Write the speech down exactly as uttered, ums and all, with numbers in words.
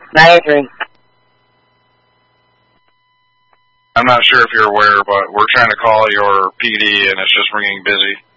I agree. I'm not sure if you're aware, but we're trying to call your P D and it's just ringing busy.